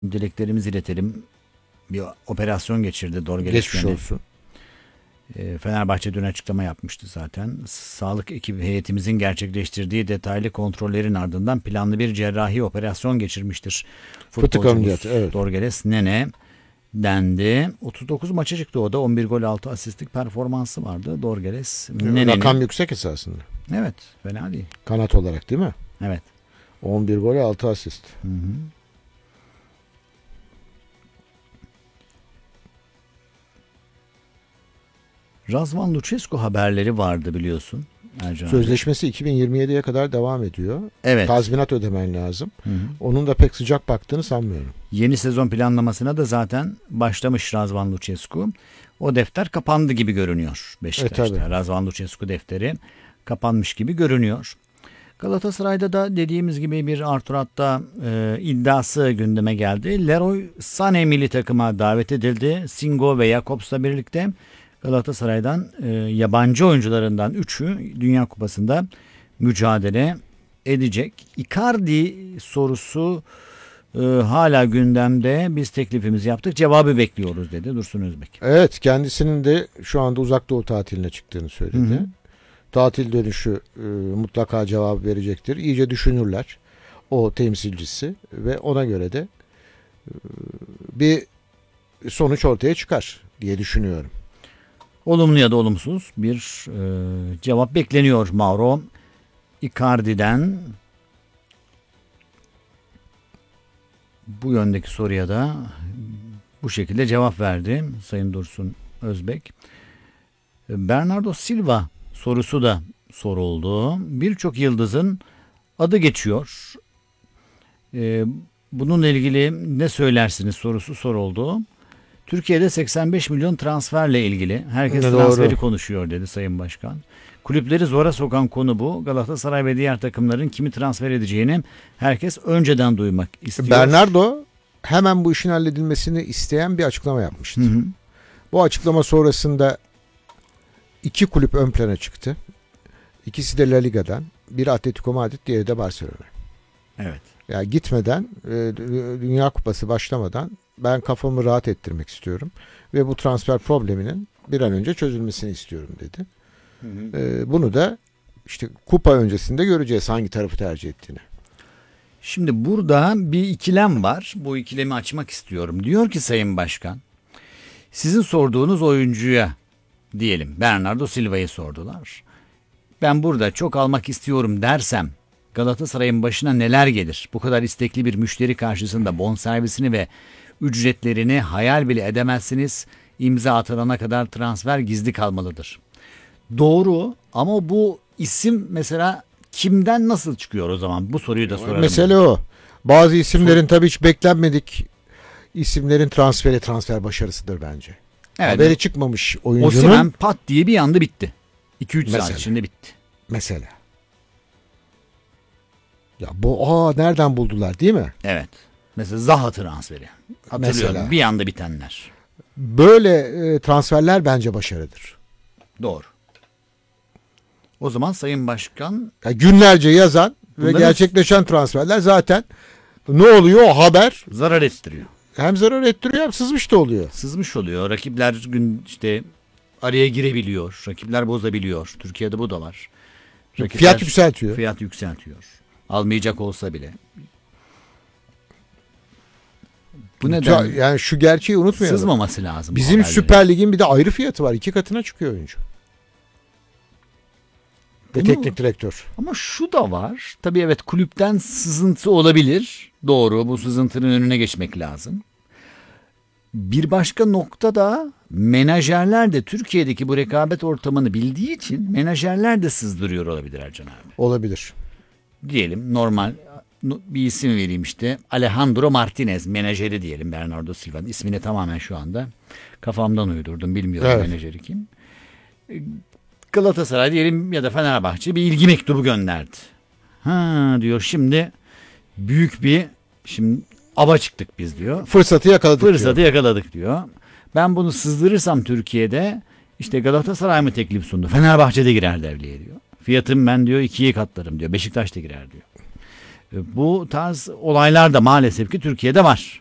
Dileklerimizi iletelim. Bir operasyon geçirdi Dorgeles. Geçmiş olsun. Fenerbahçe dün açıklama yapmıştı zaten. Sağlık ekibi heyetimizin gerçekleştirdiği detaylı kontrollerin ardından planlı bir cerrahi operasyon geçirmiştir. Fıtık ameliyatı, evet. Dorgeles Nene dendi. 39 maça çıktı o da. 11 gol 6 asistlik performansı vardı. Dorgeles Nene'nin. Rakam yüksek esasında. Evet, fena değil. Kanat olarak değil mi? Evet. 11 gol 6 asist. Hı hı. Razvan Lucescu haberleri vardı biliyorsun Ercan abi. Sözleşmesi 2027'ye kadar devam ediyor. Evet. Tazminat ödemen lazım. Hı hı. Onun da pek sıcak baktığını sanmıyorum. Yeni sezon planlamasına da zaten başlamış Razvan Lucescu. O defter kapandı gibi görünüyor Beşiktaş'ta. Tabii. Razvan Lucescu defteri kapanmış gibi görünüyor. Galatasaray'da da dediğimiz gibi bir Arthur Atta iddiası gündeme geldi. Leroy Sané milli takıma davet edildi. Singo ve Jakobs'la birlikte Galatasaray'dan yabancı oyuncularından 3'ü Dünya Kupası'nda mücadele edecek. Icardi sorusu hala gündemde. Biz teklifimizi yaptık. Cevabı bekliyoruz dedi Dursun Özbek. Evet, kendisinin de şu anda Uzak Doğu tatiline çıktığını söyledi. Hı hı. Tatil dönüşü mutlaka cevap verecektir. İyice düşünürler o temsilcisi ve ona göre de bir sonuç ortaya çıkar diye düşünüyorum. Olumlu ya da olumsuz bir cevap bekleniyor Mauro Icardi'den. Bu yöndeki soruya da bu şekilde cevap verdi Sayın Dursun Özbek. Bernardo Silva sorusu da soruldu. Birçok yıldızın adı geçiyor. Bununla ilgili ne söylersiniz sorusu soruldu. Türkiye'de 85 milyon transferle ilgili. Herkes transferi konuşuyor dedi Sayın Başkan. Kulüpleri zora sokan konu bu. Galatasaray ve diğer takımların kimi transfer edeceğini herkes önceden duymak istiyor. Bernardo hemen bu işin halledilmesini isteyen bir açıklama yapmıştı. Hı hı. Bu açıklama sonrasında iki kulüp ön plana çıktı. İkisi de La Liga'dan. Biri Atletico Madrid, diğeri de Barcelona. Evet. Yani gitmeden, Dünya Kupası başlamadan ben kafamı rahat ettirmek istiyorum. Ve bu transfer probleminin bir an önce çözülmesini istiyorum dedi. Hı hı. Bunu da işte kupa öncesinde göreceğiz hangi tarafı tercih ettiğini. Şimdi burada bir ikilem var. Bu ikilemi açmak istiyorum. Diyor ki Sayın Başkan, sizin sorduğunuz oyuncuya diyelim Bernardo Silva'yı sordular. Ben burada çok almak istiyorum dersem Galatasaray'ın başına neler gelir? Bu kadar istekli bir müşteri karşısında bonservisini ve ücretlerini hayal bile edemezsiniz. İmza atılana kadar transfer gizli kalmalıdır. Doğru ama bu isim mesela kimden nasıl çıkıyor o zaman? Bu soruyu da sorarım. Mesele o. Bazı isimlerin tabii hiç beklenmedik isimlerin transfer başarısıdır bence. Evet. Haberi çıkmamış oyuncunun. Osimhen pat diye bir anda bitti. 2-3 saat Mesela. içinde bitti. Mesela. Ya bu nereden buldular değil mi? Evet. Mesela Zaha transferi. Hatırlıyorum. Mesela. Bir anda bitenler. Böyle transferler bence başarıdır. Doğru. O zaman Sayın Başkan Ya günlerce yazan ve Bunların- gerçekleşen transferler zaten ne oluyor o haber zarar ettiriyor. hem zarar ettiriyor hem sızmış da oluyor. Sızmış oluyor. Rakipler gün işte araya girebiliyor. Rakipler bozabiliyor. Türkiye'de bu da var. Rakipler Fiyat yükseltiyor. Fiyat yükseltiyor. Almayacak olsa bile. Bu neden Yani şu gerçeği unutmayalım. sızmaması lazım. bu Bizim haberlerin. Süper Lig'in bir de ayrı fiyatı var. 2 katına çıkıyor oyuncu. Ve Bunu- teknik direktör. Ama şu da var. Tabii evet kulüpten sızıntı olabilir. Doğru, bu sızıntının önüne geçmek lazım. Bir başka nokta da menajerler de Türkiye'deki bu rekabet ortamını bildiği için menajerler de sızdırıyor olabilir Ercan abi. Olabilir. Diyelim normal bir isim vereyim işte. Alejandro Martinez menajeri diyelim Bernardo Silva'nın. İsmini tamamen şu anda kafamdan uydurdum. Bilmiyorum Evet. menajeri kim. Galatasaray diyelim ya da Fenerbahçe bir ilgi mektubu gönderdi. Ha diyor şimdi büyük bir ava çıktık biz diyor. Fırsatı yakaladık Fırsatı diyor. yakaladık diyor. Ben bunu sızdırırsam Türkiye'de işte Galatasaray mı teklif sundu? Fenerbahçe'de girer devreye diyor. Fiyatım ben diyor 2'ye katlarım diyor. Beşiktaş da girer diyor. Bu tarz olaylar da maalesef ki Türkiye'de var.